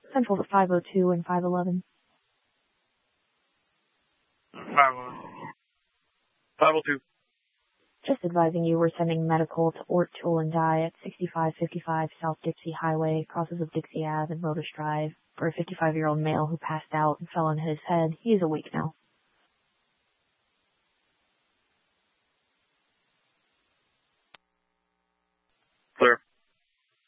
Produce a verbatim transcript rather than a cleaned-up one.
Central to five oh two and five eleven. five oh two. Just advising you we're sending medical to Ort Tool and Die at sixty-five fifty-five South Dixie Highway, crosses of Dixie Ave and Motus Drive, for a fifty-five-year-old male who passed out and fell on his head. He is awake now.